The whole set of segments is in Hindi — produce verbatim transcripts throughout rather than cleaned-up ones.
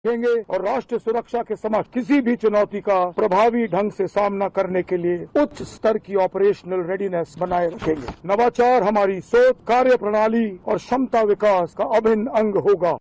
देंगे और राष्ट्र सुरक्षा के समक्ष किसी भी चुनौती का प्रभावी ढंग से सामना करने के लिए उच्च स्तर की ऑपरेशनल रेडीनेस बनाए रखेंगे। नवाचार हमारी सोच, कार्य प्रणाली और क्षमता विकास का अभिन्न अंग होगा।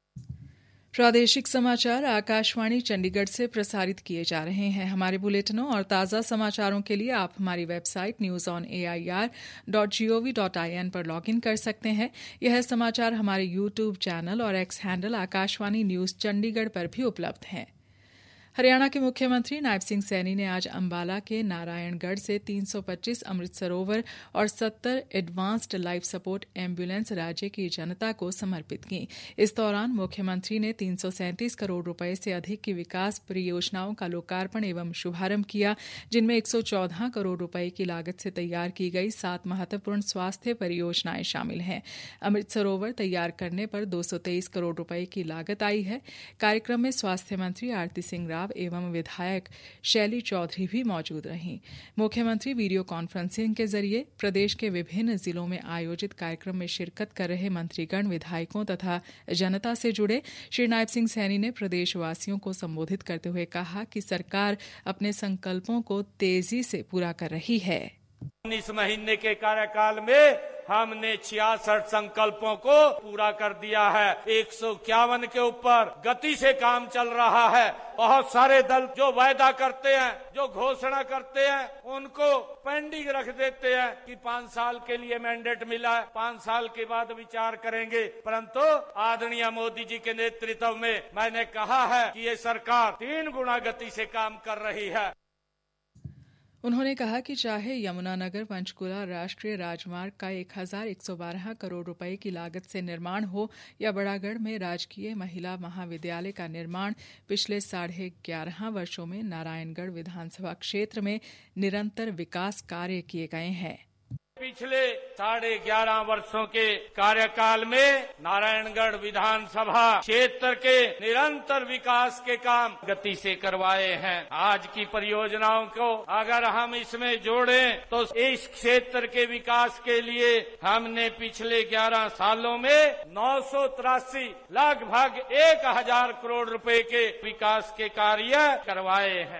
प्रादेशिक समाचार आकाशवाणी चंडीगढ़ से प्रसारित किए जा रहे हैं। हमारे बुलेटिनों और ताज़ा समाचारों के लिए आप हमारी website news on A I R dot G O V dot I N पर लॉग इन कर सकते हैं। यह समाचार हमारे यूट्यूब चैनल और x handle Akashvani news Chandigarh पर भी उपलब्ध हैं। हरियाणा के मुख्यमंत्री नायब सिंह सैनी ने आज अंबाला के नारायणगढ़ से तीन सौ पच्चीस अमृत सरोवर और सत्तर एडवांस्ड लाइफ सपोर्ट एम्बुलेंस राज्य की जनता को समर्पित की। इस दौरान मुख्यमंत्री ने तीन सौ सैंतीस करोड़ रुपए से अधिक की विकास परियोजनाओं का लोकार्पण एवं शुभारंभ किया, जिनमें एक सौ चौदह करोड़ रुपए की लागत से तैयार की गई सात महत्वपूर्ण स्वास्थ्य परियोजनाएं शामिल हैं। अमृत सरोवर तैयार करने पर दो सौ तेईस करोड़ रुपए की लागत आई है। कार्यक्रम में स्वास्थ्य मंत्री आरती सिंह राव एवं विधायक शैली चौधरी भी मौजूद रहीं। मुख्यमंत्री वीडियो कॉन्फ्रेंसिंग के जरिए प्रदेश के विभिन्न जिलों में आयोजित कार्यक्रम में शिरकत कर रहे मंत्रीगण, विधायकों तथा जनता से जुड़े। श्री नायब सिंह सैनी ने प्रदेशवासियों को संबोधित करते हुए कहा कि सरकार अपने संकल्पों को तेजी से पूरा कर रही है। उन्नीस महीने के कार्यकाल में हमने छियासठ संकल्पों को पूरा कर दिया है। एक सौ इक्यावन के ऊपर गति से काम चल रहा है। बहुत सारे दल जो वायदा करते हैं, जो घोषणा करते हैं, उनको पेंडिंग रख देते हैं कि पांच साल के लिए मैंडेट मिला है, पांच साल के बाद विचार करेंगे। परंतु आदरणीय मोदी जी के नेतृत्व में मैंने कहा है कि ये सरकार तीन गुना गति से काम कर रही है। उन्होंने कहा कि चाहे यमुनानगर पंचकुला राष्ट्रीय राजमार्ग का एक हजार एक सौ बारह करोड़ रुपए की लागत से निर्माण हो या बड़ागढ़ में राजकीय महिला महाविद्यालय का निर्माण, पिछले साढ़े ग्यारह वर्षों में नारायणगढ़ विधानसभा क्षेत्र में निरंतर विकास कार्य किए गए हैं। पिछले साढ़े ग्यारह वर्षों के कार्यकाल में नारायणगढ़ विधानसभा क्षेत्र के निरंतर विकास के काम गति से करवाए हैं। आज की परियोजनाओं को अगर हम इसमें जोड़ें तो इस क्षेत्र के विकास के लिए हमने पिछले ग्यारह सालों में नौ सौ तिरासी लगभग एक हजार करोड़ रुपए के विकास के कार्य करवाए हैं।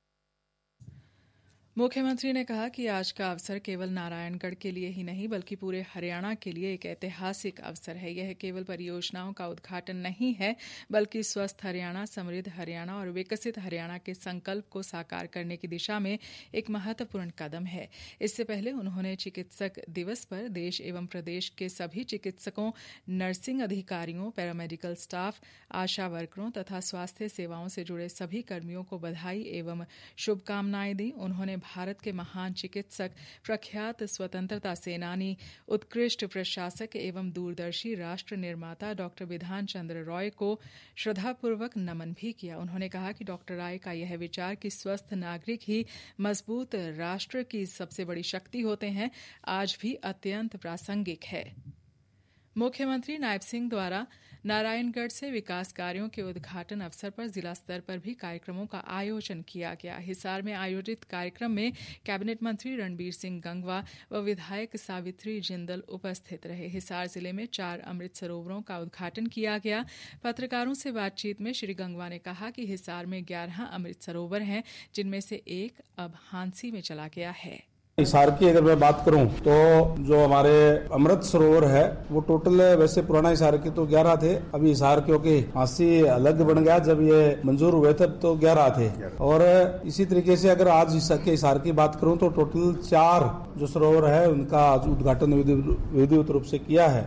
मुख्यमंत्री ने कहा कि आज का अवसर केवल नारायणगढ़ के लिए ही नहीं बल्कि पूरे हरियाणा के लिए एक ऐतिहासिक अवसर है। यह केवल परियोजनाओं का उद्घाटन नहीं है बल्कि स्वस्थ हरियाणा, समृद्ध हरियाणा और विकसित हरियाणा के संकल्प को साकार करने की दिशा में एक महत्वपूर्ण कदम है। इससे पहले उन्होंने चिकित्सक दिवस पर देश एवं प्रदेश के सभी चिकित्सकों, नर्सिंग अधिकारियों, पैरामेडिकल स्टाफ, आशा वर्करों तथा स्वास्थ्य सेवाओं से जुड़े सभी कर्मियों को बधाई एवं शुभकामनाएं दी। उन्होंने भारत के महान चिकित्सक, प्रख्यात स्वतंत्रता सेनानी, उत्कृष्ट प्रशासक एवं दूरदर्शी राष्ट्र निर्माता डॉक्टर विधान चंद्र रॉय को श्रद्धापूर्वक नमन भी किया। उन्होंने कहा कि डॉक्टर राय का यह विचार कि स्वस्थ नागरिक ही मजबूत राष्ट्र की सबसे बड़ी शक्ति होते हैं, आज भी अत्यंत प्रासंगिक है। मुख्यमंत्री नायब सिंह द्वारा नारायणगढ़ से विकास कार्यों के उद्घाटन अवसर पर जिला स्तर पर भी कार्यक्रमों का आयोजन किया गया। हिसार में आयोजित कार्यक्रम में कैबिनेट मंत्री रणबीर सिंह गंगवा व विधायक सावित्री जिंदल उपस्थित रहे। हिसार जिले में चार अमृत सरोवरों का उद्घाटन किया गया। पत्रकारों से बातचीत में श्री गंगवा ने कहा कि हिसार में ग्यारह अमृत सरोवर हैं, जिनमें से एक अब हांसी में चला गया है। हिसार की अगर मैं बात करूं तो जो हमारे अमृत सरोवर है वो टोटल, वैसे पुराना हिसार के तो ग्यारह थे, अभी हिसार क्योंकि हांसी अलग बन गया, जब ये मंजूर हुए तब तो ग्यारह थे। और इसी तरीके से अगर आज के हिसार की बात करूं तो टोटल चार जो सरोवर है उनका उद्घाटन विधिवत रूप से किया है।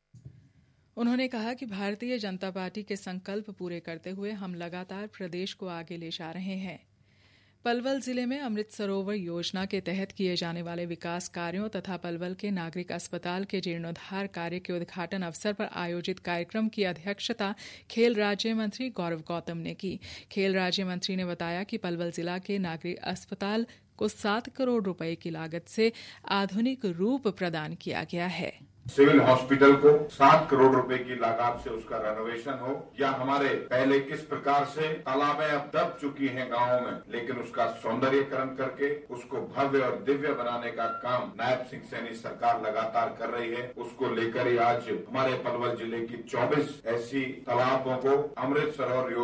उन्होंने कहा कि भारतीय जनता पार्टी के संकल्प पूरे करते हुए हम लगातार प्रदेश को आगे ले जा रहे हैं। पलवल जिले में अमृत सरोवर योजना के तहत किए जाने वाले विकास कार्यों तथा पलवल के नागरिक अस्पताल के जीर्णोद्धार कार्य के उद्घाटन अवसर पर आयोजित कार्यक्रम की अध्यक्षता खेल राज्य मंत्री गौरव गौतम ने की। खेल राज्य मंत्री ने बताया कि पलवल जिला के नागरिक अस्पताल को सात करोड़ रुपए की लागत से आधुनिक रूप प्रदान किया गया है। सिविल हॉस्पिटल को सात करोड़ रुपए की लागत से उसका रेनोवेशन हो, या हमारे पहले किस प्रकार से तालाबें अब दब चुकी हैं गांवों में, लेकिन उसका सौंदर्यीकरण करके उसको भव्य और दिव्य बनाने का काम नायब सिंह सैनी सरकार लगातार कर रही है। उसको लेकर ही आज हमारे पलवल जिले की चौबीस ऐसी तालाबों को अमृत सरोवर